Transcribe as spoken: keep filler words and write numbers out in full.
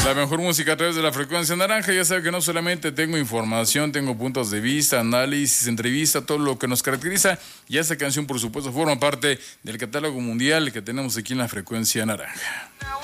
La mejor música a través de la frecuencia naranja. Ya sabe que no solamente tengo información, tengo puntos de vista, análisis, entrevista, todo lo que nos caracteriza. Y esta canción, por supuesto, forma parte del catálogo mundial que tenemos aquí en la frecuencia naranja.